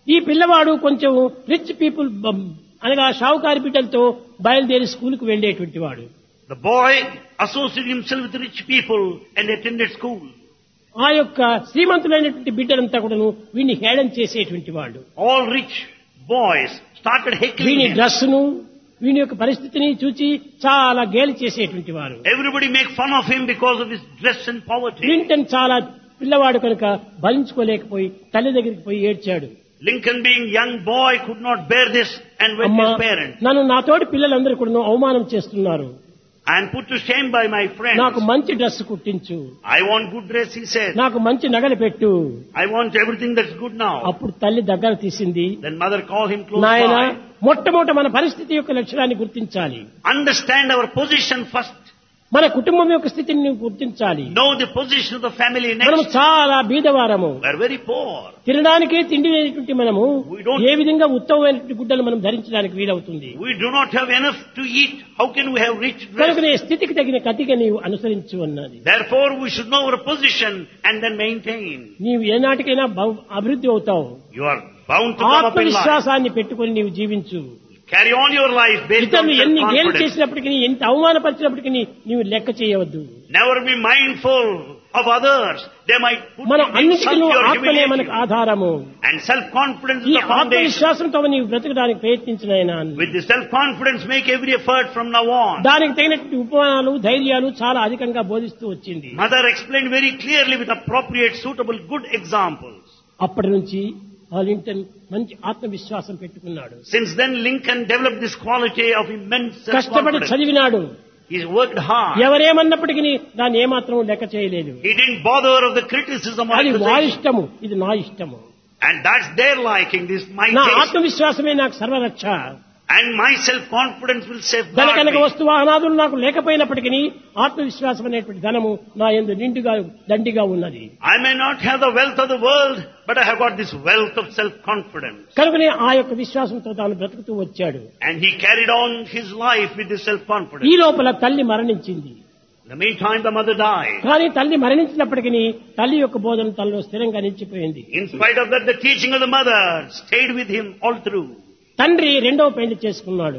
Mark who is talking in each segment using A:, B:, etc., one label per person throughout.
A: ఈ పిల్లవాడు కొంచెం రిచ్ పీపుల్ అనగా షావుకారి బిడ్డలతో బయలుదేరి స్కూల్కి వెళ్లేటువంటి వాడు.
B: The boy associated himself with rich people and attended school.
A: ఆ యొక్క శ్రీమంతులైనటువంటి బిడ్డలంతా కూడాను వీడిని హేళన చేసేటువంటి వాళ్ళు.
B: All rich boys started heckling
A: వీని
B: him.
A: డ్రెస్సును వీని యొక్క పరిస్థితిని చూచి చాలా గేలి చేసేటువంటి వారు.
B: Everybody make fun of him because of his dress and poverty.
A: Clinton చాలా పిల్లవాడు కనుక భరించుకోలేకపోయి తల్లి దగ్గరికి పోయి ఏడ్చాడు.
B: Lincoln, being young boy, could not bear this and went to his parents.
A: నన్ను నాతోటి పిల్లలందరూ కూడా అవమానం చేస్తున్నారు.
B: I am put to shame by my friends.
A: నాకు మంచి dress కుట్టించు.
B: I want good dress, he said.
A: నాకు మంచి నగలు పెట్టు.
B: I want everything that's good now.
A: అప్పుడు తల్లి దగ్గర తీసింది.
B: Then mother called him close
A: నాయనా,
B: by.
A: మొట్టమొదట మన పరిస్థితి యొక్క లక్షణాన్ని గుర్తించాలి.
B: Understand our position first.
A: మన కుటుంబం యొక్క స్థితిని నువ్వు గుర్తించాలి.
B: Know the position of the family
A: మనం
B: next.
A: చాలా బీదవారము.
B: We are very poor.
A: తినడానికే తిండి లేనటువంటి మనము
B: We don't-
A: ఏ విధంగా ఉత్తమమైనటువంటి గుడ్డలు మనం ధరించడానికి వీలవుతుంది.
B: We do not have enough to eat. How can we have rich dress?
A: కనుకనే స్థితికి తగిన కతిగా నీవు అనుసరించు అన్నది.
B: Therefore, we should know our position and then maintain.
A: నీవు ఏనాటికైనా అభివృద్ధి అవుతావు.
B: You are bound to come up in life.
A: ఆత్మవిశ్వాసాన్ని పెట్టుకొని నీవు జీవించు.
B: Carry on your life based on
A: ఇతరులు ఎన్ని గేలు
B: self-confidence.
A: చేసినప్పటికీ ఎంత అవమానపరిచినప్పటికీ నీవు లెక్క చేయవద్దు.
B: Never be mindful of others. They might put
A: మనం
B: you,
A: అన్నిటికీ
B: insult you or
A: ఆత్మనే
B: humiliate
A: మనకు
B: you.
A: ఆధారము.
B: And self-confidence
A: ఈ
B: is the foundation.
A: ఆత్మవిశ్వాసంతో నీవు బ్రతకడానికి ప్రయత్నించినైనా
B: With the self-confidence, make every effort from now on.
A: దానికి తగినటువంటి ఉపమానాలు ధైర్యాలు చాలా అధికంగా బోధిస్తూ వచ్చింది.
B: Mother explained very clearly with appropriate, suitable, good examples.
A: అప్పటి నుంచి లింకన్ మంచి ఆత్మవిశ్వాసం పెట్టుకున్నాడు.
B: Since then, Lincoln developed this quality of immense
A: కష్టపడి
B: self-confidence.
A: చదివినాడు.
B: He worked hard.
A: ఎవరేమన్నప్పటికీ దాన్ని ఏమాత్రం లెక్క చేయలేదు.
B: He didn't bother of the criticism or
A: అది వా
B: accusation.
A: ఇష్టము, ఇది నా ఇష్టము.
B: And that's their liking, this my
A: నా
B: taste.
A: ఆత్మవిశ్వాసమే నాకు సర్వరక్ష.
B: And my self-confidence will safeguard
A: ధనకనక
B: me.
A: వస్తు వాహనాదులు నాకు లేకపోయినప్పటికీ ఆత్మవిశ్వాసం అనేటువంటి ధనము నా యందు నిండుగా దండిగా ఉన్నది.
B: I may not have the wealth of the world, but I have got this wealth of self-confidence.
A: కనుకనే ఆ యొక్క విశ్వాసంతో తాను బ్రతుకుతూ వచ్చాడు.
B: And he carried on his life with this
A: ఈ
B: self-confidence.
A: లోపల తల్లి మరణించింది.
B: In the meantime, the mother died.
A: కానీ తల్లి మరణించినప్పటికీ తల్లి యొక్క బోధన తనలో స్థిరంగా నిలిచిపోయింది.
B: In spite of that, the teaching of the mother stayed with him all through.
A: తండ్రి రెండవ పెళ్లి చేసుకున్నాడు.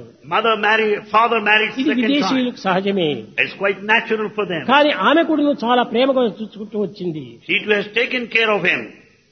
B: Father married
A: ఇది
B: second time.
A: విదేశీయులకు సహజమే.
B: It's quite natural for them.
A: కానీ ఆమె కూడా చాలా ప్రేమగా చూసుకుంటూ వచ్చింది.
B: She too has taken care of him.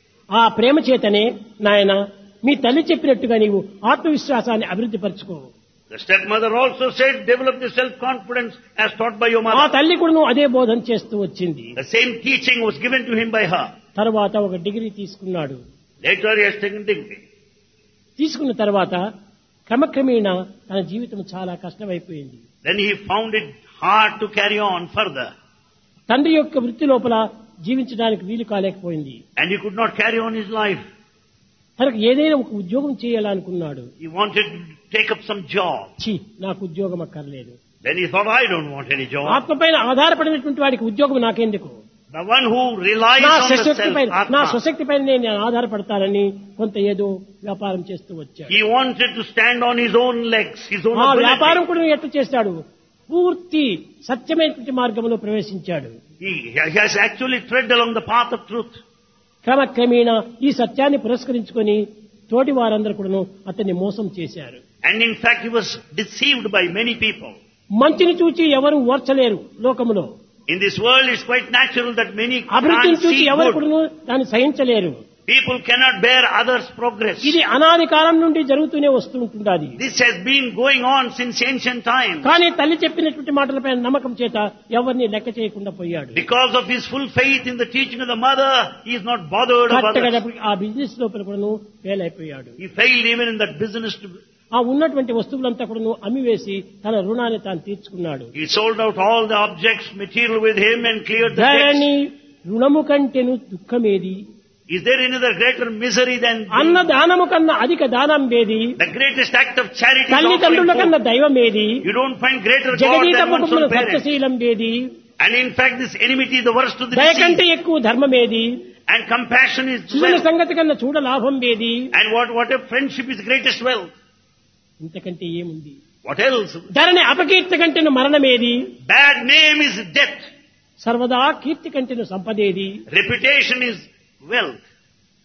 A: ఆ ప్రేమ చేతనే నాయన మీ తల్లి చెప్పినట్టుగా నీవు ఆత్మవిశ్వాసాన్ని అభివృద్ధి పరచుకో.
B: The stepmother also said, develop the self-confidence as taught by your
A: ఆ
B: mother.
A: తల్లి కూడా అదే బోధన చేస్తూ వచ్చింది.
B: The same teaching was given to him by her.
A: తర్వాత ఒక డిగ్రీ తీసుకున్నాడు.
B: Later he has taken degree.
A: తీసుకున్న తర్వాత క్రమక్రమేణా తన జీవితం చాలా కష్టమైపోయింది.
B: Then he found it hard to carry on further.
A: తండ్రి యొక్క వృత్తి లోపల జీవించడానికి వీలు కాలేకపోయింది.
B: And he could not carry on his life.
A: తనకు ఏదైనా ఒక ఉద్యోగం చేయాలనుకున్నాడు.
B: He wanted to take up some job.
A: నాకు ఉద్యోగం అక్కర్లేదు.
B: Then he thought, I don't want any job.
A: ఆత్మపైన ఆధారపడినటువంటి వాడికి ఉద్యోగం నాకెందుకు?
B: The one who relies
A: నా
B: on the
A: స్వశక్తి పైన
B: self,
A: నా
B: Atma.
A: స్వశక్తి పైన నేను ఆధారపడతానని కొంత ఏదో వ్యాపారం చేస్తూ వచ్చాడు.
B: He wanted to stand on his own legs, his own
A: ఆ వ్యాపారం
B: ability.
A: కూడా ఎట్లా చేస్తాడు? పూర్తి సత్యమైనటువంటి మార్గంలో ప్రవేశించాడు.
B: He has actually tread along the path of truth.
A: క్రమక్రమేణా ఈ సత్యాన్ని పురస్కరించుకొని తోటి వారందరూ కూడా అతన్ని మోసం చేశారు.
B: And in fact, he was deceived by many people.
A: మంచిని చూచి ఎవరు ఓర్చలేరు లోకములో.
B: In this world, it's quite natural that many
A: అభివృద్ధిని
B: can't
A: చూసి
B: see
A: ఎవరు
B: good.
A: కూడా దాన్ని సహించలేరు.
B: People cannot bear others' progress.
A: ఇది అనాది కాలం నుండి జరుగుతూనే వస్తూ ఉంటుండాది.
B: This has been going on since ancient times.
A: కానీ తల్లి చెప్పినటువంటి మాటలపై నమ్మకం చేత ఎవరిని లెక్క చేయకుండా పోయాడు.
B: Because of his full faith in the teaching of the mother, he is not bothered of others.
A: ఆ బిజినెస్ లోపల కూడా ఫెయిల్ అయిపోయాడు.
B: He failed even in that business.
A: ఆ ఉన్నటువంటి వస్తువులంతా కూడా అమ్మివేసి తన రుణాన్ని తాను తీర్చుకున్నాడు.
B: He sold out all the objects, material with him and cleared the debts.
A: ధరణి రుణము కంటెను దుఃఖమేది.
B: Is there any other greater misery than
A: అన్న దానము కన్నా అధిక దానం వేది.
B: the greatest act of charity? is
A: తల్లిదండ్రుల
B: offering
A: కన్నా
B: food.
A: దైవం ఏది.
B: You don't find greater God
A: జగదీత
B: than one's
A: ముఖమున
B: own parents.
A: సత్యశీలం వేది.
B: And in fact, this enmity is the worst of the
A: దయ కంటే
B: disease.
A: ఎక్కువ ధర్మమేది.
B: And compassion is
A: Sujana
B: wealth.
A: సంగతి కన్నా చూడ లాభం వేది.
B: And what if friendship is greatest wealth?
A: ఇంతకంటే ఏముంది?
B: What else?
A: ధరణి అపకీర్తి కంటెను మరణమేది.
B: Bad name is death.
A: సర్వదా కీర్తి కంటెను సంపదేది.
B: Reputation is wealth.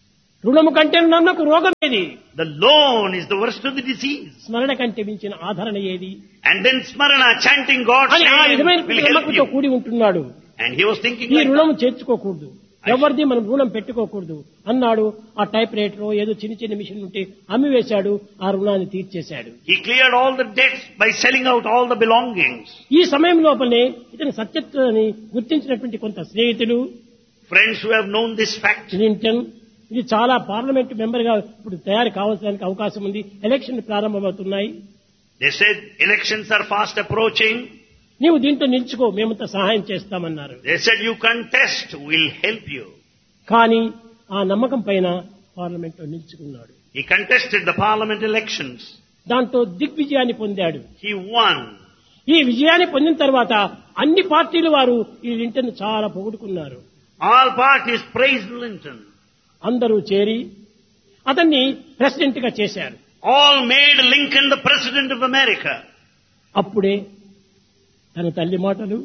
A: రుణము కంటే నన్నకు రోగం ఏది?
B: The loan is the worst of the disease.
A: స్మరణ కంటే మించిన ఆదరణ ఏది
B: And then smarana, chanting God's
A: అని ఆ
B: name,
A: విధమైన
B: will help
A: నమ్మకంతో
B: you.
A: కూడి ఉంటున్నాడు.
B: And he was thinking
A: ఈ
B: like
A: రుణం
B: that.
A: చేర్చుకోకూడదు, ఎవరిది మనం రుణం పెట్టుకోకూడదు అన్నాడు. ఆ టైప్ రైటర్ ఏదో చిన్న చిన్న మిషన్ ఉంటే అమ్మివేశాడు, ఆ రుణాన్ని తీర్చేశాడు.
B: He cleared all the debts by selling out all the belongings.
A: ఈ సమయం లోపలనే ఇతని సత్యత్వాన్ని గుర్తించినటువంటి కొంత స్నేహితులు,
B: Friends who have known this fact,
A: Clinton, ఇది చాలా పార్లమెంట్ మెంబర్ గా ఇప్పుడు తయారు కావాల్సిన అవకాశం ఉంది, ఎలక్షన్ ప్రారంభమవుతున్నాయి,
B: they said elections are fast approaching.
A: నీవు దీంట్లో నిల్చుకో, మేమంతా సహాయం చేస్తామన్నారు.
B: They said you contest, we'll help you.
A: కానీ ఆ నమ్మకం పైన పార్లమెంట్ లో నిల్చుకున్నాడు.
B: He contested the parliament elections.
A: దాంతో దిగ్విజయాన్ని పొందాడు.
B: He won.
A: ఈ విజయాన్ని పొందిన తర్వాత అన్ని పార్టీల వారు ఈ లింటన్ చాలా పొగుడుకున్నారు.
B: All parties praised Lincoln.
A: అందరూ చేరి అతన్ని ప్రెసిడెంట్ గా చేశారు.
B: All made Lincoln the president of America.
A: అప్పుడే తన తల్లి మాటలు,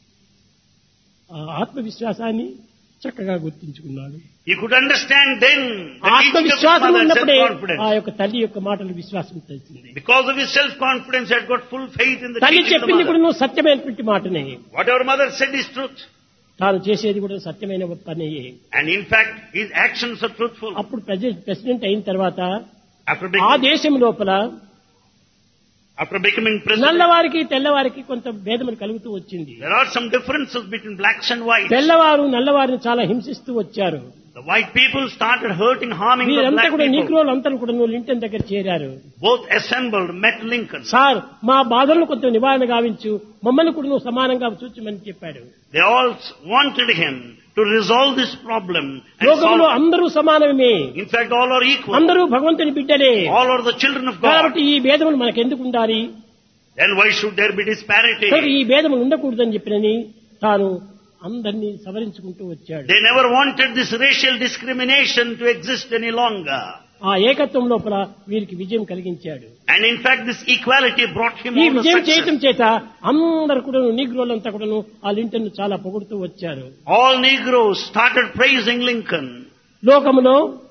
A: ఆ ఆత్మవిశ్వాసాన్ని చక్కగా గుర్తించుకున్నాడు.
B: He could understand then the teaching of his
A: ఆత్మవిశ్వాసం
B: mother,
A: ఉన్నప్పుడే
B: self-confidence.
A: ఆ యొక్క తల్లి యొక్క మాటలు విశ్వాసం తెలిసింది.
B: Because of his self-confidence, he had got full faith in the
A: తల్లి
B: teaching of the
A: చెప్పింది కూడా
B: mother.
A: నువ్వు సత్యమైనటువంటి మాటనే,
B: Whatever mother said is truth.
A: తాను చేసేది కూడా సత్యమైన పనియే.
B: And in fact, his actions are truthful.
A: అప్పుడు ప్రెసిడెంట్ అయిన తర్వాత
B: After
A: ఆ దేశం లోపల
B: becoming president,
A: నల్లవారికి తెల్లవారికి కొంత భేదములు కలుగుతూ వచ్చింది.
B: there are some differences between blacks and whites.
A: తెల్లవారు నల్లవారిని చాలా హింసిస్తూ వచ్చారు.
B: The white people started hurting, harming the
A: వీరంతా
B: black
A: కూడా
B: people.
A: నీగ్రోలు అంతా కూడా లింటన్ దగ్గర చేరారు.
B: Both assembled, met Lincoln.
A: Sir, మా బాధలను కొంత నివారణ గావించు, మమ్మల్ని కూడా నువ్వు సమానంగా చూచమని చెప్పాడు.
B: They all wanted him to resolve this problem. And
A: లోకంలో
B: solve it.
A: అందరూ సమానమే,
B: In fact, all are equal.
A: అందరూ భగవంతుని బిడ్డలే.
B: All are the children of God.
A: కాబట్టి ఈ భేదములు మనకెందుకు ఉండాలి?
B: Then why should there be disparity?
A: కాబట్టి ఈ భేదములు ఉండకూడదని చెప్పినని తాను అందరినీ సవరించుకుంటూ వచ్చాడు.
B: They never wanted this racial discrimination to exist any longer.
A: ఆ ఏకత్వం లోపల వీరికి విజయం కలిగించాడు.
B: And in fact, this equality brought him
A: ఈ
B: all the
A: విజయం చేయటం
B: success.
A: చేత అందరు కూడా నీగ్రోలంతా కూడాను ఆ లింటన్ చాలా పొగుడుతూ వచ్చారు.
B: All Negroes started praising Lincoln.
A: లోకములో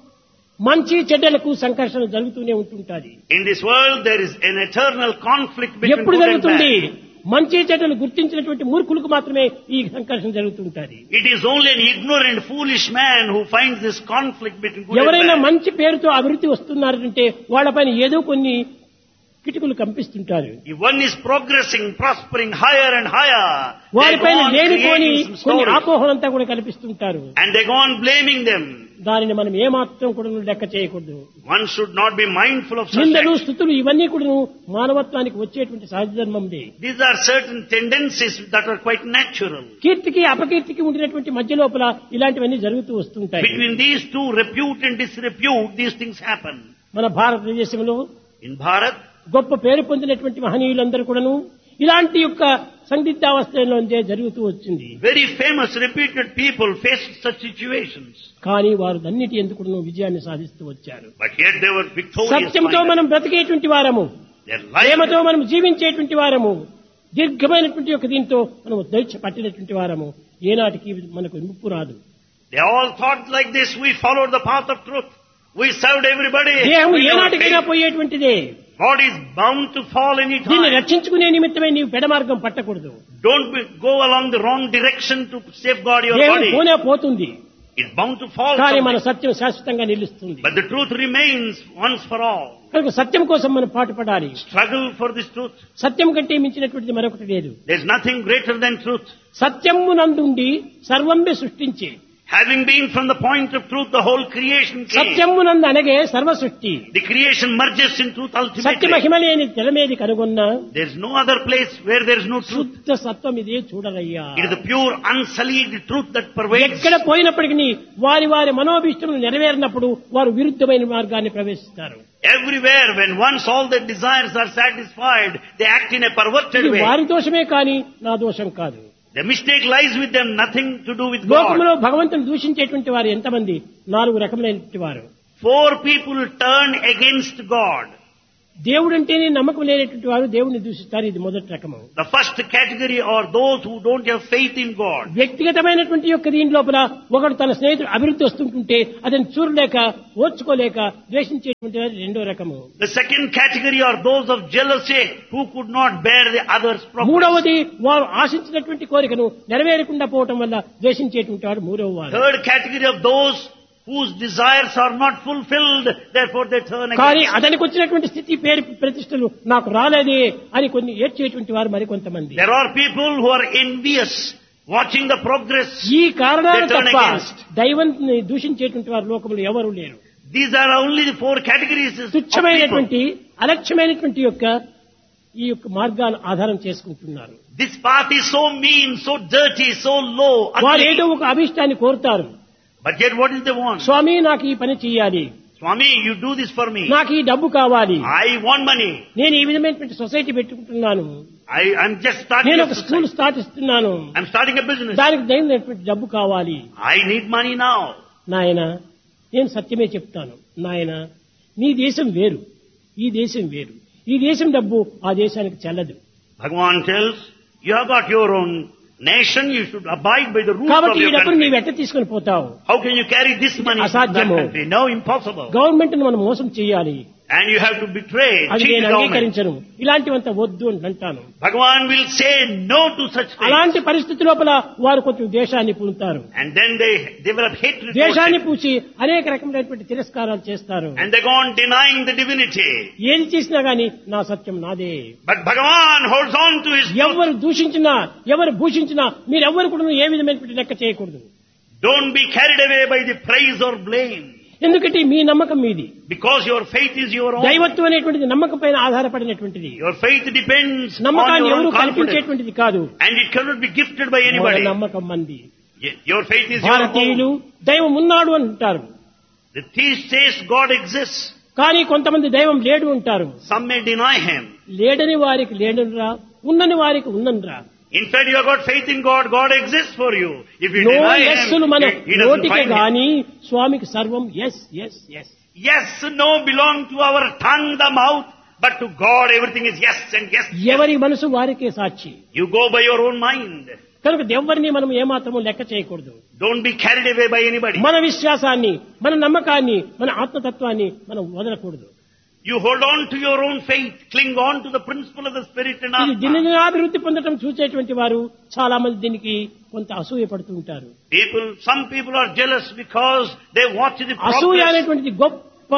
A: మంచి చెడ్డలకు సంఘర్షణ జరుగుతూనే ఉంటుంటాది.
B: In this world, there is an eternal conflict between
A: ఎప్పుడు
B: good and
A: జరుగుతుంది?
B: bad.
A: మంచి చెడ్డలు గుర్తించినటువంటి మూర్ఖులకు మాత్రమే ఈ సంఘర్షణ జరుగుతుంటాది.
B: It is only an ignorant, foolish man who finds this conflict between good and
A: ఎవరైనా
B: bad.
A: మంచి పేరుతో అభివృద్ధి వస్తున్నారంటే వాళ్ళపైన ఏదో కొన్ని కిటుకులు కంపిస్తుంటారు.
B: If one is progressing, prospering higher and higher, they go
A: వారిపైన
B: on
A: లేనిపోని
B: creating some
A: కొన్ని
B: stories.
A: అపోహలంతా కూడా కల్పిస్తుంటారు.
B: And they go on blaming them.
A: దానిని మనం ఏమాత్రం కూడా లెక్క చేయకూడదు.
B: One should not be mindful of such
A: నిందలు,
B: acts.
A: స్థుతులు ఇవన్నీ కూడా మానవత్వానికి వచ్చేటువంటి సహజ ధర్మందే.
B: These are certain tendencies that are quite natural.
A: కీర్తికి అపకీర్తికి ఉండినటువంటి మధ్య లోపల ఇలాంటివన్నీ జరుగుతూ వస్తుంటాయి.
B: Between these two, repute and disrepute, these things happen.
A: మన భారతదేశంలో
B: In Bharat,
A: గొప్ప పేరు పొందినటువంటి మహనీయులందరూ కూడాను ఇలాంటి యొక్క సందిగ్ధావస్థలోంచే జరుగుతూ వచ్చింది.
B: very famous, reputed people faced such situations.
A: కానీ వారు అన్నిటి ఎందుకు విజయాన్ని సాధిస్తూ వచ్చారు.
B: But yet they were victorious.
A: సత్యంతో
B: finally.
A: మనం బ్రతికేటువంటి వారము,
B: Their life,
A: ప్రేమతో మనం జీవించేటువంటి వారము, దీర్ఘమైనటువంటి యొక్క దీంతో మనం దీక్ష పట్టినటువంటి వారము, ఏనాటికి మనకు ముప్పు రాదు.
B: they all thought like this: we followed the path of truth. We served everybody.
A: దేహం
B: We never
A: ఏనాటికైనా
B: failed.
A: పోయేటువంటిదే.
B: God is bound to fall any
A: దీన్ని
B: time.
A: రక్షించుకునే నిమిత్తమే నీవు పెడమార్గం పట్టకూడదు.
B: Go along the wrong direction to safeguard your
A: దేహం
B: body.
A: పోనే పోతుంది,
B: It's bound to fall.
A: కానీ మన
B: someday.
A: సత్యం శాశ్వతంగా నిలుస్తుంది.
B: But the truth remains once for all.
A: కనుక సత్యం కోసం మనం పాటుపడాలి.
B: Struggle for this truth.
A: సత్యం కంటే మించినటువంటిది మరొకటి లేదు.
B: There's nothing greater than truth.
A: సత్యము నందుండి సర్వంబే సృష్టించే,
B: Having been from the point of truth, the whole creation came.
A: సత్యము నందు అనగే సర్వ సృష్టి.
B: The creation merges in truth
A: Satya
B: ultimately.
A: మహిమ లేని తెలమేది కనుగొన్నా
B: There's no other place where there's no truth.
A: శుద్ధ సత్వం ఇదే చూడరయ్యా.
B: It is the pure, unsullied truth that pervades.
A: ఎక్కడ పోయినప్పటికీ వారి వారి మనోభీష్టములు నెరవేరినప్పుడు వారు విరుద్ధమైన మార్గాన్ని ప్రవేశిస్తారు.
B: Everywhere, when once all their desires are satisfied, they act in a perverted
A: ఇది
B: way.
A: వారి దోషమే కాని నా దోషం కాదు.
B: The mistake lies with them, nothing to do with God.
A: లోకంలో భగవంతుని దూషించేటువంటి వారు ఎంతమంది? 4 రకములైనటువంటి వారు.
B: 4 people turn against God.
A: దేవుడంటేనే నమ్మకం లేనటువంటి వారు దేవుడిని దూషిస్తారు. ఇది మొదటి రకము.
B: The first category are those who don't have faith in God.
A: వ్యక్తిగతమైనటువంటి యొక్క దీని లోపల ఒకడు తన స్నేహితుడు అభివృద్ధి వస్తుంటుంటే అతన్ని చూడలేక ఓర్చుకోలేక ద్వేషించేటువంటి వారు రెండో రకము.
B: The second category are those of jealousy who could not bear the others' progress.
A: మూడవది వారు ఆశించినటువంటి కోరికను నెరవేరకుండా పోవటం వల్ల ద్వేషించేటువంటి వాడు మూడవ వారు.
B: Third category of those whose desires are not fulfilled, therefore they turn
A: కానీ
B: against.
A: అతనికి వచ్చినటువంటి స్థితి పేరు ప్రతిష్టలు నాకు రాలేదే అని కొన్ని ఏడ్చేటువంటి వారు మరికొంతమంది.
B: There are people who are envious, watching the progress.
A: ఈ కారణాలు
B: They turn
A: తప్ప
B: against.
A: దైవాన్ని దూషించేటువంటి వారు లోకంలో ఎవరు లేరు.
B: These are only the four categories of people.
A: తుచ్చమైనటువంటి అలక్ష్యమైనటువంటి యొక్క ఈ యొక్క మార్గాలు ఆధారం చేసుకుంటున్నారు.
B: This path is so mean, so dirty, so low,
A: వారు
B: ugly.
A: ఏదో ఒక అభిష్టాన్ని కోరుతారు.
B: But yet what is they want?
A: స్వామి నాకు ఈ పని చెయ్యాలి,
B: Swami, you do this for me.
A: నాకు ఈ డబ్బు కావాలి,
B: I want money.
A: నేను ఈ విధమైనటువంటి సొసైటీ పెట్టుకుంటున్నాను,
B: I'm just starting
A: నేను
B: a
A: ఒక స్కూల్
B: society.
A: స్టార్ట్ ఇస్తున్నాను,
B: I'm starting a business.
A: దానికి దైనటువంటి డబ్బు కావాలి.
B: I need money now.
A: నాయన నేను సత్యమే చెప్తాను. నాయన నీ దేశం వేరు, ఈ దేశం వేరు. ఈ దేశం డబ్బు ఆ దేశానికి చెల్లదు.
B: Bhagavan tells, you have got your own nation, you should abide by the rules of
A: కాబట్టి ఈ
B: your
A: డబ్బును
B: country.
A: నీవు ఎట్ట తీసుకొని పోతావు?
B: How can you carry this money to that
A: అసాధ్యము.
B: country? No, impossible.
A: గవర్నమెంట్ మనం మోసం చేయాలి,
B: And you have to betray,
A: అది
B: cheat
A: నేను
B: the government.
A: అంగీకరించను, ఇలాంటివంతా వద్దు అని అంటాను.
B: Bhagavan will say no to such things.
A: అలాంటి పరిస్థితి లోపల వారు కొంచెం దేశాన్ని పూనుతారు.
B: And then they develop hatred towards
A: దేశాన్ని
B: it.
A: పూసి అనేక రకమైనటువంటి తిరస్కారాలు చేస్తారు.
B: And they go on denying the divinity.
A: ఏది చేసినా గాని నా సత్యం నాదే.
B: But Bhagavan holds on to his truth.
A: ఎవరు దూషించినా ఎవరు భూషించినా మీరెవ్వరు కూడా ఏ విధమైనటువంటి లెక్క చేయకూడదు.
B: Don't be carried away by the praise or blame.
A: ఎందుకంటే మీ నమ్మకం మీది.
B: Because your faith is your own.
A: దైవత్వం అనేటువంటిది నమ్మకం పైన ఆధారపడినటువంటిది.
B: Your faith depends on
A: నమ్మకాన్ని
B: your
A: ఎవరు
B: own confidence.
A: కల్పించేటువంటిది కాదు.
B: And it cannot be gifted by
A: మన
B: anybody.
A: నమ్మకం మంది.
B: Your faith is your
A: భారతీయులు
B: own.
A: దైవం ఉన్నాడు అంటారు,
B: The theist says God exists.
A: కానీ కొంతమంది దైవం లేడు అంటారు.
B: Some may deny him.
A: లేడని వారికి లేడనురా, ఉన్నని వారికి ఉన్ననురా.
B: In fact, you have got faith in God. God exists for you. If you
A: no
B: deny
A: ఎస్సులు
B: him,
A: మన
B: he doesn't
A: నోటికి
B: find him.
A: గాని స్వామికి సర్వం yes yes yes.
B: Yes, no belong to our tongue, the mouth, but to God everything is yes and yes.
A: ఎవరి మనసు వారికే సాక్షి.
B: You go by your own mind.
A: కనుక ఎవరిని మనం ఏమాత్రము లెక్క చేయకూడదు.
B: Don't be carried away by anybody.
A: మన విశ్వాసాన్ని, మన నమ్మకాన్ని, మన ఆత్మతత్వాన్ని మనం వదలకూడదు.
B: You hold on to your own faith. Cling on to the principle of the Spirit and
A: ఇది
B: Atma.
A: దినదినాభివృద్ధి పొందడం చూసేటువంటి వారు చాలా మంది దీనికి కొంత అసూయ పడుతూ ఉంటారు.
B: Some people are jealous because they watch the
A: అసూయ
B: progress.
A: అనేటువంటిది గొప్ప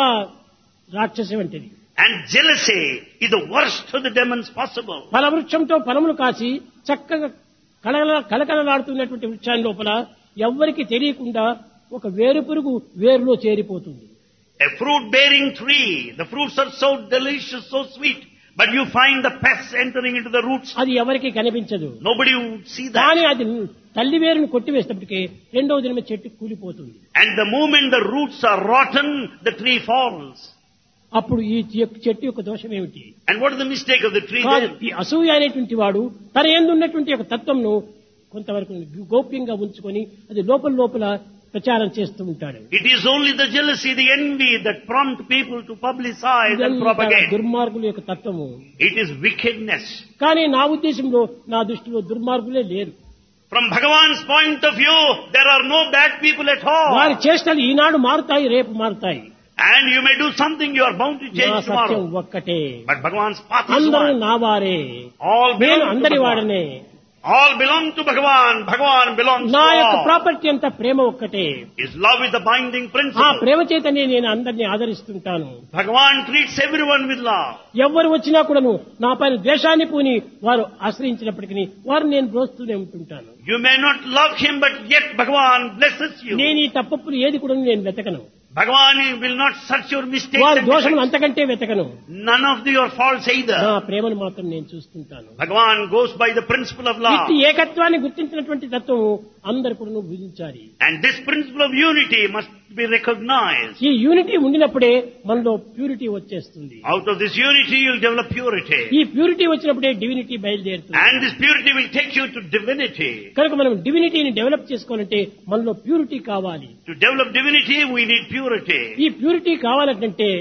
A: రాక్షసి వంటిది.
B: And jealousy is the worst of the demons possible.
A: ఫలవృక్షంతో ఫలములు కాసి చక్కగా కళకళలాడుతున్నటువంటి వృక్షాన్ని లోపల ఎవ్వరికి తెలియకుండా ఒక వేరు పురుగు వేరులో చేరిపోతుంది.
B: A fruit-bearing tree, the fruits are so delicious, so sweet, but you find the pests entering into the roots.
A: అది ఎవరికి కనిపించదు.
B: Nobody would see
A: కానీ
B: that.
A: అది తల్లి వేరును కొట్టివేసినప్పటికీ రెండవ దినమే చెట్టు కూలిపోతుంది.
B: And the moment the roots are rotten, the tree falls.
A: అప్పుడు ఈ చెట్టు యొక్క దోషం ఏమిటి?
B: And what is the mistake of the tree
A: కాదు,
B: then?
A: ఈ అసూయ అనేటువంటి వాడు తన యందు ఉన్నటువంటి ఒక తత్వంను కొంతవరకు గోప్యంగా ఉంచుకొని అది లోపల ప్రచారం చేస్తూ ఉంటాడు.
B: It is only the jealousy, the envy that prompt people to publicize and
A: ఇదంతా
B: propagate.
A: దుర్మార్గుల యొక్క తత్వము.
B: It is wickedness.
A: కానీ నా ఉద్దేశంలో, నా దృష్టిలో దుర్మార్గులే లేరు.
B: From Bhagavan's point of view, there are no bad people at
A: వారి
B: all.
A: చేష్టలు ఈనాడు మారుతాయి, రేపు మారుతాయి.
B: And you may do something, you are bound to
A: నా
B: change
A: సత్యం
B: tomorrow.
A: ఒక్కటే.
B: But Bhagavan's path is
A: అందరూ
B: one.
A: నా వారే,
B: All
A: నేను
B: belong to
A: అందరి
B: Bhagavan.
A: వాడనే.
B: All belong to Bhagavan. Bhagavan belongs to
A: నా యొక్క
B: all.
A: ప్రాపర్టీ అంతా ప్రేమ ఒక్కటే.
B: His love is the binding
A: ఆ
B: principle.
A: ప్రేమ చేతనే నేను అందరినీ ఆదరిస్తుంటాను.
B: Bhagavan treats everyone with love.
A: ఎవరు వచ్చినా కూడాను నా పైన ద్వేషాన్ని పూని వారు ఆశ్రయించినప్పటికీ వారు నేను బ్రోస్తూనే ఉంటుంటాను.
B: You may not love him, but yet Bhagavan blesses you.
A: నేను ఈ తప్పులు ఏది కూడా నేను వెతకను.
B: Bhagavan will not search your mistakes
A: వారి
B: and
A: దోషములు
B: defects.
A: అంతకంటే వెతకను.
B: None of your faults
A: నా
B: either.
A: ప్రేమను మాత్రం నేను చూస్తుంటాను.
B: Bhagavan goes by the principle of
A: ఇట్టి
B: love.
A: ఏకత్వాన్ని గుర్తించినటువంటి తత్వం అందరు కూడా భుజించాలి.
B: And this principle of unity must be recognized.
A: ఈ యూనిటీ ఉండినప్పుడే మనలో ప్యూరిటీ వచ్చేస్తుంది.
B: Out of this unity you'll develop purity.
A: ఈ ప్యూరిటీ వచ్చినప్పుడే డివినిటీ బయలుదేరుతుంది.
B: And this purity will take you to divinity.
A: కనుక మనం డివినిటీని డెవలప్ చేసుకోవాలంటే మనలో ప్యూరిటీ కావాలి.
B: To develop divinity we need purity.
A: ఈ ప్యూరిటీ కావాలంటే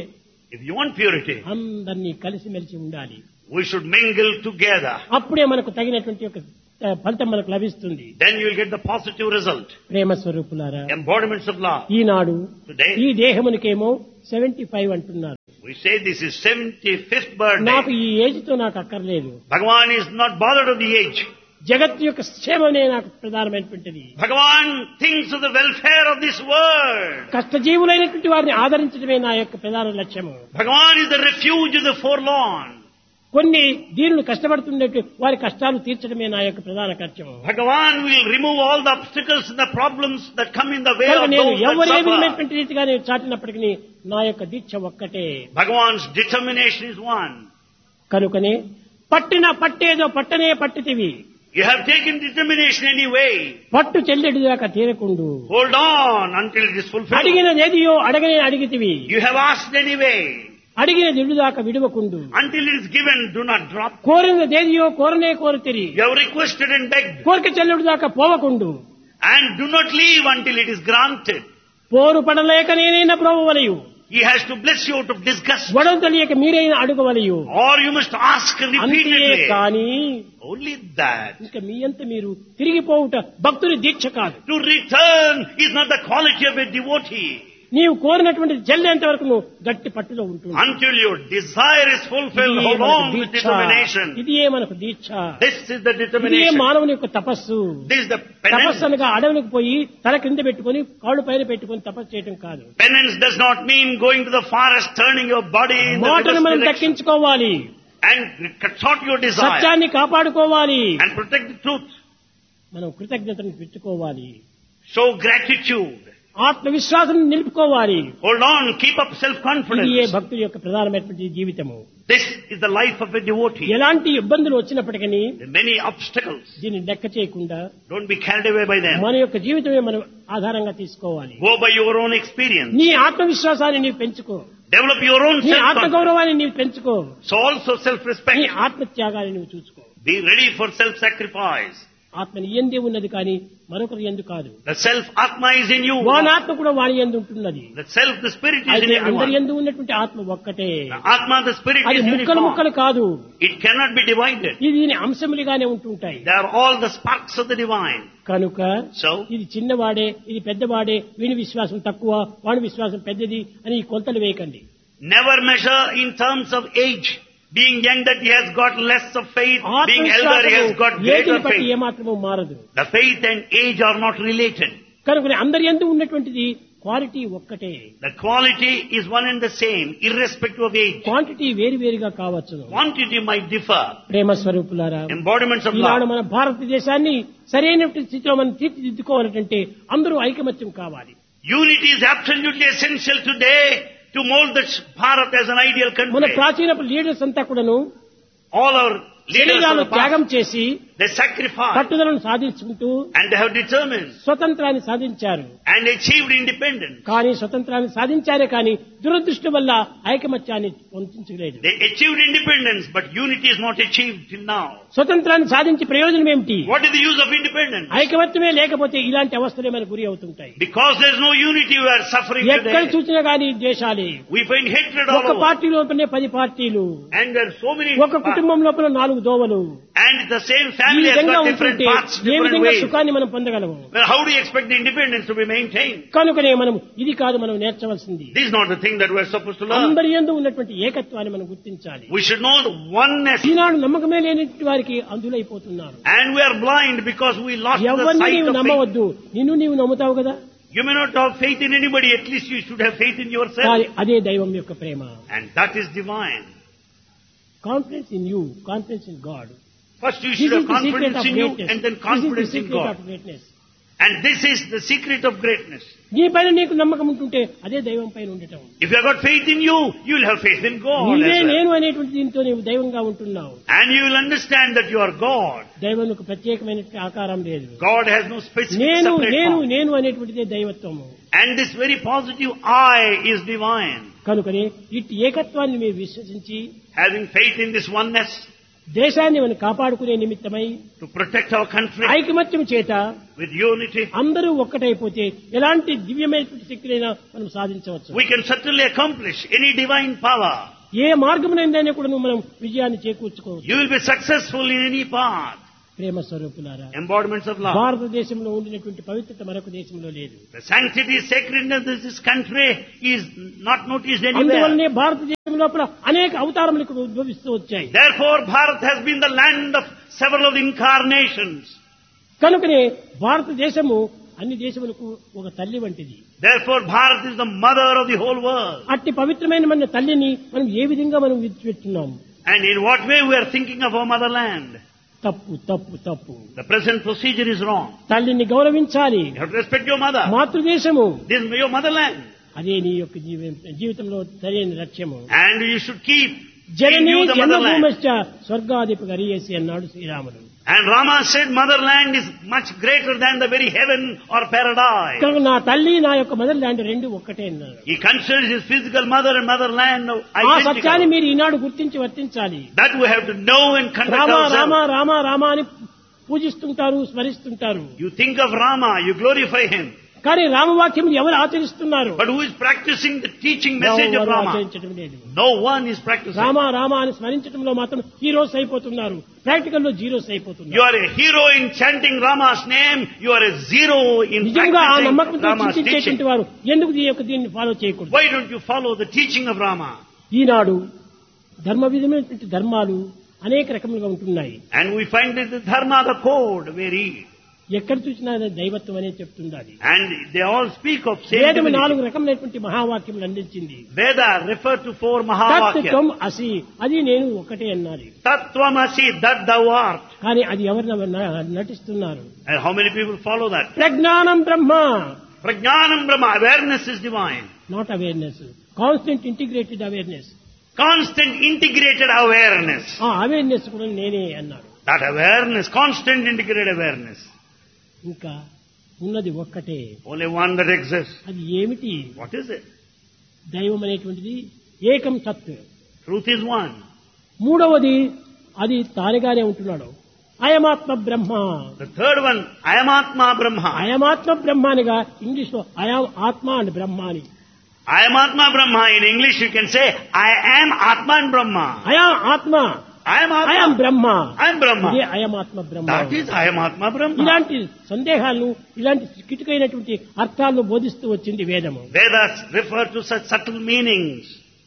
B: If you want purity,
A: అందరినీ కలిసిమెలిసి ఉండాలి.
B: we should mingle together.
A: అప్పుడే మనకు తగినటువంటి ఒక ఫలితం మనకు లభిస్తుంది.
B: Then you will get the positive result.
A: ప్రేమ స్వరూపులారా,
B: Embodiments of love.
A: Eenadu
B: Today,
A: ఈ దేహమునికేమో 75 అంటున్నారు.
B: we say this is 75th birthday.
A: నాకు ఈ ఏజ్ తో నాకు అక్కర్లేదు.
B: Bhagavan is not bothered of the age.
A: జగత్తు యొక్క క్షేమమే నాకు ప్రధానమైనటువంటిది.
B: Bhagavan thinks of the welfare of this world.
A: కష్టజీవులైనటువంటి వారిని ఆదరించడమే నా యొక్క ప్రధాన లక్ష్యము.
B: Bhagavan is the refuge of the forlorn.
A: కొన్ని దీనులు కష్టపడుతున్నట్టు వారి కష్టాలు తీర్చడమే నా యొక్క ప్రధాన కర్తవ్యం.
B: Bhagavan will remove all the obstacles and the problems that come in the way of
A: నేను
B: those that
A: ఎవరు ఏ
B: suffer.
A: విధమైనటువంటి రీతిగా నేను చాటినప్పటికీ నా యొక్క దీక్ష ఒక్కటే.
B: Bhagavan's determination is one.
A: కనుకనే పట్టేదో పట్టనే పట్టితివి,
B: You have taken determination anyway.
A: పట్టు చెల్లెడి దాకా తీరకుండు,
B: Hold on until it is fulfilled.
A: అడిగినదేదియో అడగనే అడిగితివి,
B: You have asked anyway.
A: అడిగిన దిడు దాకా విడవకుండు,
B: Until it is given, do not drop.
A: కోరినదేదియో కోరనే కోరితిరి,
B: You have requested and begged.
A: కోరిక చెల్లెడు దాకా పోవకుండు,
B: And do not leave until it is granted.
A: పోరు పడలేక నేనైనా బ్రోవవలయు,
B: He has to bless you out of disgust.
A: వడలు తెలియక మీరైనా అడుగవలయు.
B: Or you must ask
A: అంతే
B: repeatedly.
A: కానీ
B: Only that.
A: ఇంకా మీ అంత మీరు తిరిగిపోవుట భక్తుని దీక్ష కాదు.
B: To return is not the quality of a devotee.
A: నీవు కోరినటువంటి జల్లేంత వరకు నువ్వు గట్టి పట్టులో ఉంటుంది.
B: Until your desire is fulfilled, hold on with determination.
A: ఇదియే మనకు దీక్ష.
B: This is the
A: ఇదియే
B: determination.
A: మానవుని యొక్క తపస్సు.
B: This is the
A: తపస్సు
B: penance.
A: అనగా అడవులకు పోయి తల కింద పెట్టుకొని కాళ్ళు పైన పెట్టుకొని తపస్సు చేయడం కాదు.
B: Penance does not mean going to the forest, turning your body in the
A: మాటను మనం
B: reverse direction
A: దక్కించుకోవాలి,
B: and cut short your desire
A: సత్యాన్ని కాపాడుకోవాలి,
B: and protect the truth.
A: మనం కృతజ్ఞతను పెట్టుకోవాలి,
B: Show gratitude.
A: ఆత్మవిశ్వాసం నిలుపుకోవాలి.
B: Hold on, keep up
A: ఇదియే
B: self-confidence.
A: భక్తుడి యొక్క ప్రధానమైనటువంటి జీవితము.
B: This is the life of a devotee.
A: ఎలాంటి ఇబ్బందులు వచ్చినప్పటికీ
B: There are many obstacles.
A: దీన్ని లెక్క చేయకుండా
B: Don't be carried away by them.
A: మన యొక్క జీవితమే మనం ఆధారంగా తీసుకోవాలి.
B: Go by your own experience.
A: నీ ఆత్మవిశ్వాసాన్ని నీవు పెంచుకో,
B: Develop your own
A: నీ
B: self-confidence.
A: ఆత్మగౌరవాన్ని నీవు పెంచుకో,
B: So also
A: నీ
B: self-respect.
A: ఆత్మత్యాగాన్ని నువ్వు చూసుకో.
B: Be ready for self-sacrifice.
A: ఆత్మని ఎందే ఉన్నది కానీ మరొకరి ఎందు కాదు.
B: The self-atma is in you.
A: వాని ఆత్మ కూడా వాని ఎందు ఉంటున్నది.
B: The self, the spirit is in
A: అయితే అందరి
B: everyone.
A: ఎందు ఉన్నటువంటి ఆత్మ ఒక్కటే.
B: The atma, the spirit
A: అది
B: is
A: ముక్కలు ముక్కలు
B: uniform.
A: కాదు,
B: It cannot be divided.
A: ఇది దీని అంశములుగానే ఉంటుంటాయి.
B: They are all the sparks of the divine.
A: కనుక
B: So,
A: ఇది చిన్నవాడే, ఇది పెద్దవాడే, వీని విశ్వాసం తక్కువ, వాని విశ్వాసం పెద్దది అని ఈ కొలతలు వేయకండి.
B: never measure in terms of age. Being young that he has got less of faith. Being elder he has got
A: ఏటిని
B: greater
A: బట్టి
B: faith.
A: ఏమాత్రము మారదు.
B: The faith and age are not related.
A: కనుక అందరి ఎందు ఉన్నటువంటిది క్వాలిటీ ఒక్కటే.
B: The quality is one and the same, irrespective of age.
A: Quantity వేరు వేరుగా కావచ్చు.
B: Quantity might differ.
A: ప్రేమ స్వరూపులారా,
B: Embodiments of
A: ఈనాడు
B: love.
A: మన భారతదేశాన్ని సరైన స్థితిలో మనం తీర్చిదిద్దుకోవాలంటే అందరూ ఐకమత్యం కావాలి.
B: Unity is absolutely essential today to mold the Bharat as an ideal
A: మన
B: country.
A: ప్రాచీన లీడర్స్ అంతా కూడాను
B: All our leaders of
A: శరీరాలు
B: the
A: త్యాగం
B: past,
A: చేసి
B: they sacrificed
A: పట్టుదలను సాధించుకుంటూ
B: and they have determined
A: స్వతంత్రాన్ని సాధించారు.
B: and achieved independence.
A: కానీ స్వతంత్రాన్ని సాధించారే కానీ దురదృష్టం వల్ల ఐకమత్యాన్ని పొందించలేదు.
B: They achieved independence, but unity is not achieved till now.
A: స్వతంత్రాన్ని సాధించి ప్రయోజనం ఏమిటి?
B: What is the use of independence?
A: ఐకమత్యమే లేకపోతే ఇలాంటి అవస్థలే మనకు గురి అవుతుంటాయి.
B: Because there is no unity, we are suffering
A: ఎక్కడ
B: today.
A: చూసినా కానీ దేశాలే,
B: We find hatred all
A: ఒక
B: over.
A: పార్టీ లోపలనే 10 పార్టీలు,
B: And there are so many
A: ఒక కుటుంబం లోపల 4 దోవలు.
B: and the same
A: ఈ
B: family has
A: విధంగా
B: got different
A: ఉంటుంటే
B: paths,
A: ఏ
B: different
A: విధంగా
B: ways.
A: సుఖాన్ని మనం పొందగలము?
B: Well, how do you expect the independence to be maintained?
A: కనుకనే మనం ఇది కాదు మనం నేర్చవలసింది.
B: This is not the thing that we are supposed to learn.
A: అందరి యందు ఉన్నటువంటి ఏకత్వాన్ని మనం గుర్తించాలి.
B: We should know the oneness.
A: ఈనాడు నమ్మకమే లేనటువంటి వారికి అందులైపోతున్నారు.
B: And we are blind because we lost the
A: ఎవరిని
B: sight
A: నీవు
B: of faith.
A: నమ్మవద్దు, నిన్ను నీవు నమ్ముతావు కదా.
B: You may not have faith in anybody, at least you should have faith in yourself.
A: కానీ అదే దైవం యొక్క ప్రేమ.
B: And that is divine.
A: Confidence in you, confidence in God.
B: First you
A: This
B: should
A: is
B: have
A: the secret
B: confidence
A: of
B: in you
A: greatness.
B: and then
A: This is the
B: confidence in
A: secret
B: God.
A: of greatness.
B: And this is the secret of greatness.
A: నీ పైన నీకు నమ్మకం ఉంటుంటే అదే దైవం పైన ఉండటం.
B: If you have got faith in you, you will have faith in God as
A: నీవే
B: well.
A: నేను అనేటువంటి దీంతో నీవు దైవంగా ఉంటున్నావు.
B: And you will understand that you are God.
A: దైవానికి ప్రత్యేకమైనటువంటి ఆకారం లేదు.
B: God has no specific
A: నేను
B: separate
A: నేను
B: form.
A: నేను అనేటువంటిదే దైవత్వము.
B: And this very positive I is divine.
A: కనుకనే ఇట్టి ఏకత్వాన్ని మీరు విశ్వసించి
B: Having faith in this oneness,
A: దేశాన్ని మనం కాపాడుకునే నిమిత్తమై
B: to protect our country
A: ఐకమత్యం చేత
B: with unity.
A: అందరూ ఒక్కటైపోతే ఎలాంటి దివ్యమైనటువంటి శక్తినైనా మనం సాధించవచ్చు.
B: We can certainly accomplish any divine power.
A: ఏ మార్గమునైనా కూడా మనం విజయాన్ని చేకూర్చుకోవచ్చు.
B: You will be successful in any path.
A: ప్రేమ స్వరూపులారా,
B: Embodiments of love.
A: భారతదేశంలో ఉండినటువంటి పవిత్రత మరొక దేశంలో లేదు.
B: The sanctity, sacredness of this country is not noticed anywhere.
A: అందువల్లనే భారతదేశం లోపల అనేక అవతారములు ఇక్కడ ఉద్భవిస్తూ వచ్చాయి.
B: Therefore, Bharat has been the land of several incarnations.
A: కనుకనే భారతదేశము అన్ని దేశములకు ఒక తల్లి వంటిది.
B: Therefore, Bharat is the mother of the whole world.
A: అట్టి పవిత్రమైన మన తల్లిని మనం ఏ విధంగా మనం విడిచిపెట్టున్నాము?
B: And in what way we are thinking of our motherland?
A: తప్పు తప్పు తప్పు.
B: The present procedure is wrong.
A: తల్లిని గౌరవించాలి.
B: You have to respect your mother.
A: మాతృదేశము
B: This is your motherland.
A: అదే నీ యొక్క జీవితంలో సరైన లక్ష్యము.
B: And you should keep in
A: Janani
B: you the motherland.
A: జన్మభూమశ్చ స్వర్గాధిప గరీయసి అన్నాడు శ్రీరాముడు.
B: And Rama said motherland is much greater than the very heaven or paradise.
A: కనుక నా తల్లి నా యొక్క మదర్ ల్యాండ్ రెండు ఒక్కటే అన్నారు.
B: He considers his physical mother and motherland
A: ఆ సత్యాన్ని
B: identical.
A: మీరు ఈనాడు గుర్తించి వర్తించాలి.
B: That we have to know and conduct
A: Rama Rama
B: ourselves.
A: Rama Rama అని పూజిస్తుంటారు, స్మరిస్తుంటారు.
B: You think of Rama, you glorify him.
A: కానీ రామవాక్యం ఎవరు ఆచరిస్తున్నారు?
B: But who is practicing the teaching message of
A: ఎవరు
B: Rama?
A: ఆచరించడం లేదు.
B: No one is practicing.
A: Rama Rama అని స్మరించడంలో మాత్రం హీరోస్ అయిపోతున్నారు, ప్రాక్టికల్ లో జీరోస్
B: You
A: అయిపోతున్నారు.
B: are a hero in chanting Rama's name. You are a zero in
A: నిజంగా ఆ
B: practicing
A: నమ్మకంతో
B: Rama's teaching.
A: చింతించేటువంటి వారు ఎందుకు దీన్ని ఫాలో చేయకూడదు?
B: Why don't you follow the teaching of Rama?
A: ఈనాడు ధర్మ విధమైనటువంటి ధర్మాలు అనేక రకములుగా ఉంటున్నాయి.
B: And we find that the dharma, the code, very.
A: ఎక్కడ చూసినా అది దైవత్వం అనే చెప్తుండాలి.
B: And they all speak of same
A: వేదము
B: divinity.
A: 4 రకములైనటువంటి మహావాక్యములు అందించింది.
B: Veda refer to 4
A: తత్
B: Mahavakya.
A: త్వం అసి, అది నేను ఒకటే అన్నది.
B: Tattvamasi, that thou art.
A: కానీ అది ఎవరు నటిస్తున్నారు?
B: And how many people follow that?
A: ప్రజ్ఞానం బ్రహ్మ,
B: Prajnanam Brahma, awareness is divine.
A: Not awareness, constant integrated awareness.
B: Constant integrated awareness.
A: ఆ అవేర్నెస్ కూడా నేనే అన్నాడు.
B: That awareness, constant integrated awareness.
A: ఇంకా ఉన్నది ఒక్కటే.
B: Only one that exists.
A: అది ఏమిటి?
B: What is it?
A: దైవం అనేటువంటిది ఏకం సత్.
B: Truth is one.
A: మూడవది అది తానుగానే ఉంటున్నాడు, అయమాత్మ బ్రహ్మ.
B: The third one, Ayamatma Brahma.
A: అయమాత్మ బ్రహ్మ అనగా ఇంగ్లీష్ లో అయం ఆత్మ అండ్ బ్రహ్మ అని.
B: Ayamatma Brahma, in English you can say, I am Atma and Brahma.
A: అయం ఆత్మ,
B: I am Atma.
A: అయం బ్రహ్మ.
B: I am Brahma.
A: ఇదే అయమాత్మ బ్రహ్మ.
B: That is Ayamatma Brahma.
A: ఇలాంటి సందేహాలను, ఇలాంటి కిటుకైనటువంటి అర్థాలను బోధిస్తూ వచ్చింది వేదము.
B: Vedas refer to such subtle meanings.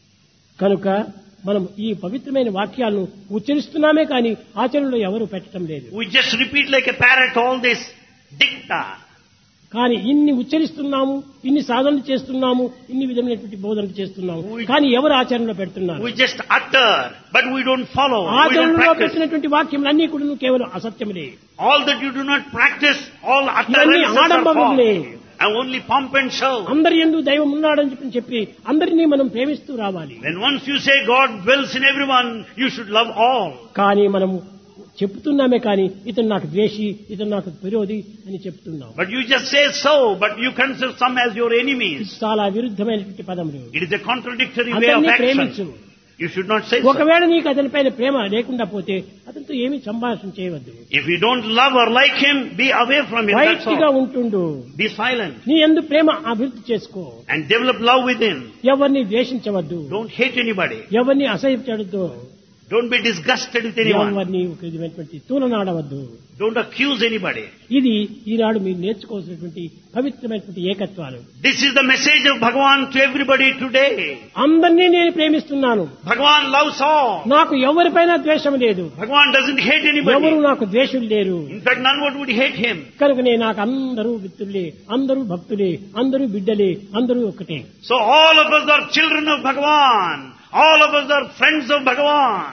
A: కనుక మనం ఈ పవిత్రమైన వాక్యాలను ఉచ్చరిస్తున్నామే కానీ ఆచరణలో ఎవరు పెట్టడం లేదు.
B: We just repeat like a parrot all this dicta.
A: కానీ ఇన్ని ఉచ్చరిస్తున్నాము, ఇన్ని సాధనలు చేస్తున్నాము, ఇన్ని విధమైనటువంటి బోధనలు చేస్తున్నాము, కానీ ఎవరు ఆచరణలో పెడుతున్నారు?
B: We just utter, but we don't follow. We don't
A: ఆచరణలో
B: practice.
A: పెట్టినటువంటి వాక్యములన్నీ కూడా కేవలం అసత్యములే.
B: All that you do not practice, all
A: ఇవన్నీ
B: utterances are
A: ఆడంబరములే.
B: false. And only pomp and show.
A: అందరి యందు దైవం ఉన్నాడని చెప్పి అందరినీ మనం ప్రేమిస్తూ రావాలి.
B: When once you say God dwells in everyone, you should love all.
A: కానీ మనము చెప్తున్నామే కానీ ఇతను నాకు ద్వేషి, ఇతను నాకు విరోధి అని చెప్తున్నాం.
B: But you just say so, but you consider some as your
A: ఇది
B: enemies.
A: చాలా విరుద్ధమైనటువంటి పదములు.
B: It is a contradictory way of
A: అందరినీ
B: action.
A: ప్రేమించు.
B: You should not say so.
A: ఒకవేళ నీకు అతనిపైన ప్రేమ లేకుండా పోతే అతనితో ఏమీ సంభాషణ చేయవద్దు.
B: If you don't love or like him, be away from him. That's
A: white గా
B: all.
A: ఉంటుండు.
B: Be silent
A: నీ యందు ప్రేమ అభివృద్ధి చేసుకో.
B: and develop love within.
A: ఎవరిని ద్వేషించవద్దు,
B: Don't hate anybody.
A: ఎవరిని అసహ్యించవద్దు,
B: Don't be disgusted with anyone.
A: ఎవరిని ఒక విధమైనటువంటి తూలనాడవద్దు.
B: Don't accuse anybody.
A: ఇది ఈనాడు మీరు నేర్చుకోవాల్సినటువంటి పవిత్రమైనటువంటి ఏకత్వాలు.
B: This is the message of Bhagavan to everybody today.
A: అందరినీ నేను ప్రేమిస్తున్నాను,
B: Bhagavan loves all.
A: నాకు ఎవరిపైన ద్వేషం లేదు,
B: Bhagavan doesn't hate
A: ఎవరు
B: anybody.
A: నాకు ద్వేషులు లేరు.
B: In fact, none would hate him.
A: కనుకనే నాకు అందరూ మిత్రులే, అందరూ భక్తులే, అందరూ బిడ్డలే, అందరూ ఒకటే.
B: So all of us are children of Bhagavan. All of us are friends of Bhagavan.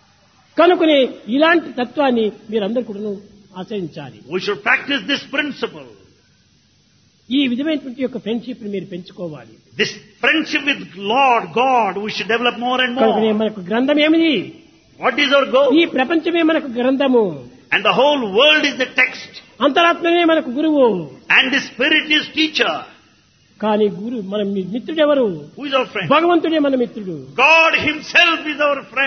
A: కనుకనే ఇలాంటి తత్వాన్ని మీరందరూ కూడా ఆచరించాలి.
B: We should practice this principle.
A: ఈ విధమైనటువంటి యొక్క ఫ్రెండ్షిప్ ని మీరు పెంచుకోవాలి.
B: This friendship with Lord God, we should develop more and
A: కనుకనే
B: more.
A: మనకు గ్రంథం ఏమిది?
B: What is our goal?
A: ఈ ప్రపంచమే మనకు గ్రంథము,
B: And the whole world is the text.
A: అంతరాత్మనే మనకు గురువు.
B: And the Spirit is teacher.
A: కానీ మన మిత్రుడు ఎవరు?
B: Who is our friend?
A: భగవంతుడే మన మిత్రుడు.
B: God himself is our friend.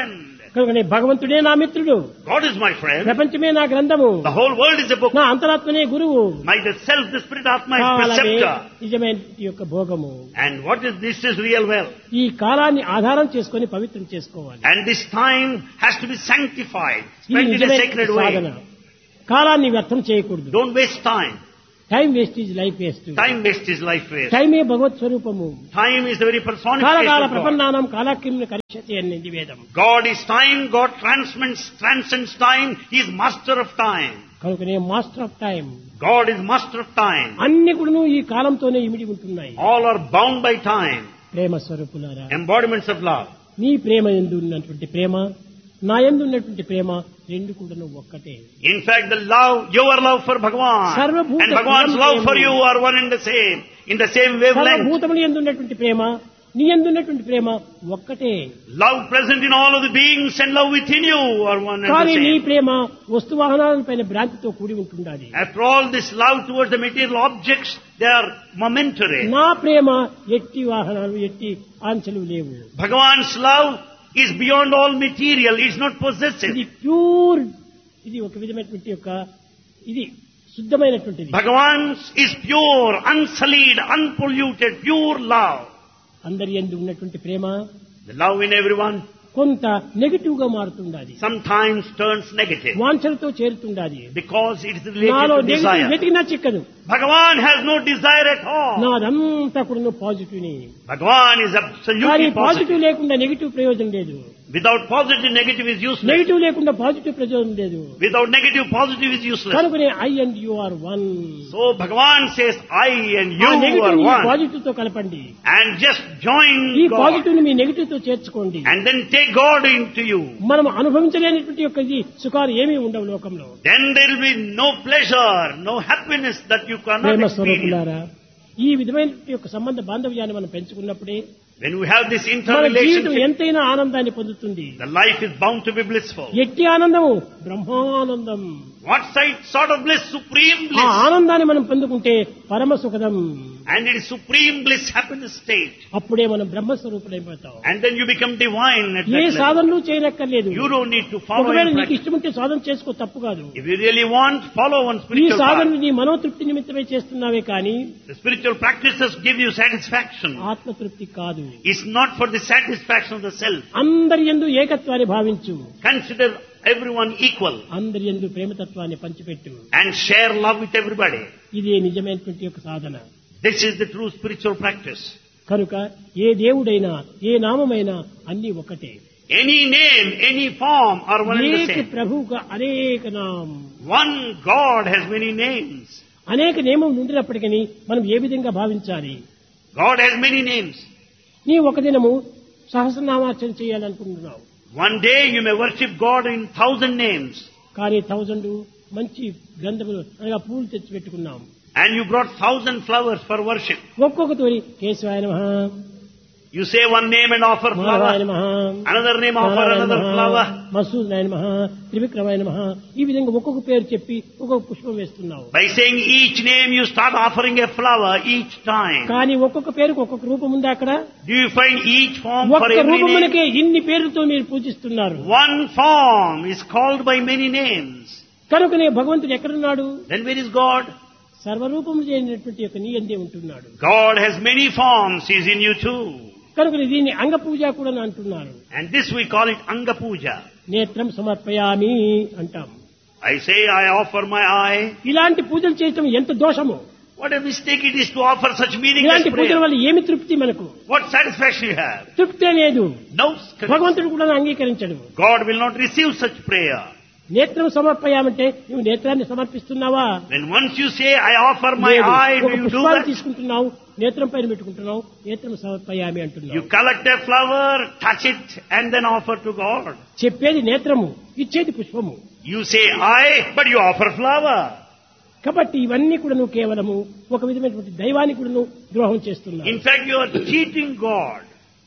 A: కనుక భగవంతుడే నా మిత్రుడు,
B: God is my friend.
A: ప్రపంచమే నా గ్రంథము,
B: The whole world is a book.
A: నా అంతరాత్మనే గురువు,
B: My self, the spirit atma is
A: కాలమే
B: preceptor.
A: నిజమైన యొక్క భోగము.
B: And what is this is real wealth.
A: ఈ కాలాన్ని ఆధారం చేసుకొని పవిత్రం చేసుకోవాలి.
B: And this time has to be sanctified,
A: ఇది
B: spent in a
A: నిజమైన
B: sacred
A: సాధన.
B: way.
A: కాలాన్ని వ్యర్థం చేయకూడదు.
B: Don't waste time.
A: Time waste is life waste.
B: Time waste is life waste.
A: టైమే భగవత్ స్వరూపము.
B: Time is the very personification
A: కాలకాల
B: of God.
A: ప్రపన్నానం కాలాకిమ్న కరిష్యతి అన్నది వేదం.
B: God is time. God transcends time. He is master of time.
A: కనుకనే master of time.
B: God is master of time.
A: అన్ని కూడా ఈ కాలంతోనే ఇమిడి ఉంటున్నాయి.
B: All are bound by time.
A: ప్రేమ స్వరూపులారా,
B: Embodiments of love.
A: నీ ప్రేమ యందు ఉన్నటువంటి ప్రేమ, నా యందు ఉన్నటువంటి ప్రేమ రెండు కూడా ఒక్కటే.
B: In fact, your love for Bhagavan
A: Sarvabhuta
B: and Bhagavan's love for you are one and the same, in the same wavelength.
A: సర్వభూతముల యందు ఉన్నటువంటి ప్రేమ, నీ యందు ఉన్నటువంటి ప్రేమ ఒక్కటే.
B: Love present in all of the beings and love within you are one and
A: కానీ
B: the
A: నీ
B: same.
A: ప్రేమ వస్తు వాహనాలపైన భ్రాంతితో కూడి ఉంటుండాలి.
B: After all, this love towards the material objects, they are momentary.
A: నా ప్రేమ ఎట్టి వాహనాలు, ఎట్టి ఆంక్షలు లేవు.
B: Bhagavan's love is beyond all material. It's not possessive.
A: ఇది ప్యూర్, ఇది ఒక విధమైనటువంటి యొక్క ఇది శుద్ధమైనటువంటిది.
B: Bhagavan's is pure, unsullied, unpolluted, pure love.
A: అందరి యందు ఉన్నటువంటి ప్రేమ
B: The love in everyone
A: కొంత నెగటివ్ గా మారుతుండాలి,
B: sometimes turns negative
A: వాంఛలతో చేరుతుండాలి.
B: because it is related
A: నాలో
B: to
A: నెగటివ్
B: desire.
A: వెతికినా చిక్కదు.
B: Bhagavan has no desire at all.
A: నాదంతా కూడా పాజిటివ్ ని.
B: Bhagavan is
A: కానీ
B: absolutely
A: పాజిటివ్
B: positive.
A: లేకుండా నెగటివ్ ప్రయోజనం లేదు.
B: Without positive, negative is useless.
A: Negative లేకుండా పాజిటివ్ ప్రయోజనం లేదు.
B: Without negative, positive is useless.
A: కనుకనే I and you are one.
B: So Bhagavan says, I and
A: ఆ
B: you
A: నెగటివ్
B: are
A: ని
B: one.
A: పాజిటివ్ తో కలపండి.
B: And just join
A: ఈ
B: God.
A: పాజిటివ్ ని మీ నెగటివ్ తో చేర్చుకోండి.
B: And then take God into you.
A: మనం అనుభవించలేనటువంటి యొక్క ఇది సుఖాలు ఏమీ ఉండవు లోకంలో.
B: Then there will be no pleasure, no happiness that you cannot
A: Prema
B: experience.
A: స్వరూపులారా, ఈ విధమైన యొక్క సంబంధ బాంధవ్యాన్ని మనం పెంచుకున్నప్పుడే
B: When we have this
A: మన జీవితం
B: interrelationship,
A: ఎంతైనా ఆనందాన్ని పొందుతుంది.
B: the life is bound to be blissful.
A: ఎట్టి ఆనందము Brahmanandam.
B: What sort of bliss? Supreme
A: ఆ
B: bliss.
A: ఆనందాన్ని మనం పొందుకుంటే పరమ సుఖదం.
B: And it is supreme bliss, happiness state.
A: అప్పుడే మనం బ్రహ్మస్వరూపులైపోతాం.
B: And then you become divine at
A: A
B: that level.
A: సాధనలు చేయనక్కర్లేదు.
B: You don't need to follow
A: ఒకవేళ
B: in
A: నీకు
B: practice.
A: ఇష్టం ఉంటే సాధన చేసుకో, తప్పు కాదు.
B: If you really want, follow one
A: ఈ
B: spiritual
A: సాధనలు
B: path.
A: నీ మనోతృప్తి నిమిత్తమే చేస్తున్నావే కానీ
B: The spiritual practices give you satisfaction.
A: ఆత్మతృప్తి కాదు.
B: It's not for the satisfaction of the self.
A: అందరి యందు ఏకత్వాన్ని భావించు,
B: Consider everyone equal
A: అందరి యందు ప్రేమతత్వాన్ని పంచిపెట్టు.
B: and share love with everybody.
A: ఇదే నిజమైనటువంటి యొక్క సాధన.
B: This is the true spiritual practice.
A: కనుక ఏ దేవుడైనా ఏ నామమైనా అన్ని ఒకటే.
B: Any name, any form are one and the
A: అనేక
B: same.
A: ప్రభువుగా అనేక నామం,
B: One God has many names.
A: అనేక నియమం ఉండినప్పటికీ మనం ఏ విధంగా భావించాలి?
B: God has many names.
A: నీ ఒక దినము సహస్రనామార్చన చేయాలనుకుంటున్నావు,
B: One day you may worship God in 1,000 names.
A: కానీ 1000 మంచి గంధములు అనగా పూలు తెచ్చి పెట్టుకున్నాం.
B: And you brought 1,000 flowers for worship.
A: ఒక్కొక్క తోరి కేశవాయ నమః,
B: You say one name and offer
A: మాధవాయ
B: flower.
A: నమః,
B: Another name, offer
A: Narayana
B: another
A: నమః,
B: flower.
A: మసూదనాయ నమః, త్రివిక్రమాయ నమః, ఈ విధంగా ఒక్కొక్క పేరు చెప్పి ఒక్కొక్క పుష్పం వేస్తున్నావు.
B: By saying each name, you start offering a flower each time.
A: కానీ ఒక్కొక్క పేరుకు ఒక్కొక్క రూపం ఉంది అక్కడ.
B: Do you find each form for
A: ఒక్క
B: every name?
A: రూపమునకే ఇన్ని పేర్లతో మీరు పూజిస్తున్నారు.
B: One form is called by many names.
A: కనుకనే భగవంతుడు ఎక్కడున్నాడు?
B: Then where is God?
A: సర్వరూపము చేయనటువంటి యొక్క నీ అందే ఉంటున్నాడు.
B: God has many forms. He is in you too.
A: కనుక దీన్ని అంగ పూజ కూడా అంటున్నారు.
B: And this we call it Anga Puja.
A: నేత్రం సమర్పయామి అంటాం.
B: I say I offer my eye.
A: ఇలాంటి పూజలు చేయటం ఎంత దోషము!
B: What a mistake it is to offer such meaningless
A: ఇలాంటి పూజల
B: prayer.
A: వల్ల ఏమి తృప్తి మనకు?
B: What satisfaction you have?
A: తృప్తే లేదు.
B: No.
A: భగవంతుడు కూడా అంగీకరించడు.
B: God will not receive such prayer.
A: నేత్రం సమర్పయామంటే నువ్వు నేత్రాన్ని సమర్పిస్తున్నావా?
B: When once you say I offer my
A: లేదు.
B: eye, do
A: ఒక
B: you do
A: పుష్పాన్ని
B: that?
A: తీసుకుంటున్నావు, నేత్రం పైన పెట్టుకుంటున్నావు, నేత్రం సమర్పయామి
B: You
A: అంటున్నావు.
B: collect a flower, touch it, and then offer to God.
A: చెప్పేది నేత్రము, ఇచ్చేది పుష్పము.
B: You say eye, but you offer flower.
A: కాబట్టి ఇవన్నీ కూడా నువ్వు కేవలము ఒక విధమైనటువంటి దైవానికి కూడా నువ్వు ద్రోహం చేస్తున్నావు.
B: In fact, you are cheating God.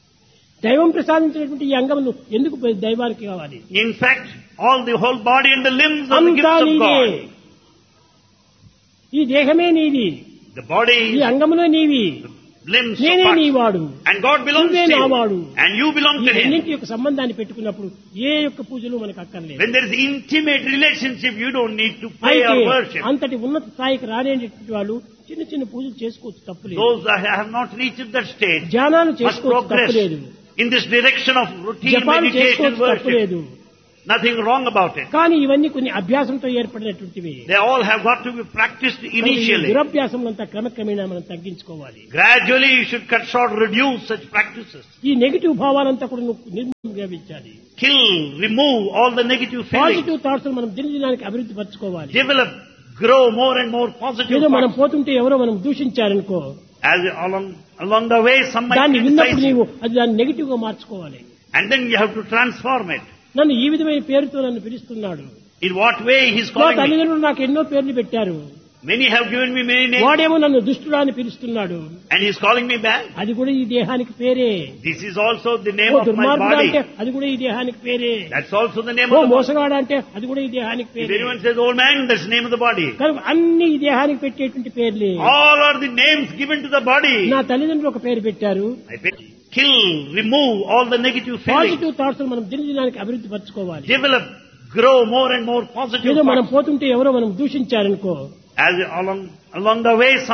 A: దైవం ప్రసాదించినటువంటి ఈ అంగమును ఎందుకు దైవానికి కావాలి?
B: In fact, all the whole body and the limbs are the
A: అంతా
B: gifts of
A: నీదే.
B: God.
A: ఈ దేహమే నీది,
B: The body
A: ఈ
B: is,
A: అంగములే నీవి.
B: limbs
A: నేనే
B: apart.
A: నీ వాడు,
B: And God belongs
A: నువ్వే
B: to
A: నా
B: you.
A: వాడు.
B: And you belong
A: ఈ
B: to Him.
A: రెండింటి యొక్క సంబంధాన్ని పెట్టుకున్నప్పుడు ఏ యొక్క పూజలు మనకు అక్కర్లేదు.
B: When there is intimate relationship, you don't need to pray
A: అయితే
B: or worship.
A: అంతటి ఉన్నత స్థాయికి రానేటువంటి వాళ్ళు చిన్న చిన్న పూజలు చేసుకోవచ్చు, తప్పులేదు.
B: Those that have not reached that stage
A: ధ్యానాలు
B: must
A: చేసుకోవచ్చు,
B: progress
A: తప్పులేదు.
B: in this direction of routine
A: జపాలు
B: meditation
A: చేసుకోవచ్చు,
B: worship.
A: తప్పులేదు.
B: Nothing wrong about it.
A: కానీ ఇవన్నీ కొన్ని అభ్యాసంతో ఏర్పడినటువంటివి.
B: They all have got to be practiced initially.
A: దురభ్యాసం అంతా క్రమక్రమేణా మనం తగ్గించుకోవాలి.
B: Gradually you should cut short, reduce such practices.
A: ఈ నెగిటివ్ భావాలంతా కూడా నిర్మూలించాలి.
B: Kill, remove all the negative feelings.
A: Positive thoughts మనం దినదినానికి అభివృద్ధి పరచుకోవాలి.
B: Develop, grow more and more positive
A: ఏదో మనం
B: thoughts.
A: పోతుంటే ఎవరో మనం దూషించారనుకో,
B: As along the way some might
A: దాన్ని
B: criticize
A: విన్నప్పుడు నీవు
B: you.
A: అది దాన్ని నెగిటివ్ గా మార్చుకోవాలి.
B: And then you have to transform it.
A: నన్ను ఈ విధమైన పేరుతో నన్ను పిలుస్తున్నాడు,
B: In what way he is
A: మా
B: calling me?
A: తల్లిదండ్రులు నాకు ఎన్నో పేర్లు పెట్టారు,
B: Many have given me many names.
A: వాడేమో నన్ను దుష్టుడా అని పిలుస్తున్నాడు,
B: And he is calling me back.
A: అది కూడా ఈ దేహానికి పేరే.
B: This is also the name
A: oh
B: of my
A: దుర్మార్గుడు
B: body.
A: అంటే అది కూడా ఈ దేహానికి పేరే.
B: That's also the name
A: oh
B: of the body.
A: మోసగాడు అంటే అది కూడా ఈ దేహానికి
B: If
A: పేరే.
B: anyone says old man, that's the name of the body.
A: కనుక అన్ని ఈ దేహానికి పెట్టేటువంటి పేర్లే.
B: All are the names given to the body.
A: నా తల్లిదండ్రులు ఒక పేరు పెట్టారు.
B: Kill, remove all the negative feelings.
A: Positive thoughts మనం దినదినానికి అభివృద్ధి పరచుకోవాలి.
B: Develop, grow more and more positive
A: ఏదో మనం
B: thoughts.
A: పోతుంటే ఎవరో మనం దూషించారనుకో,
B: As along the way some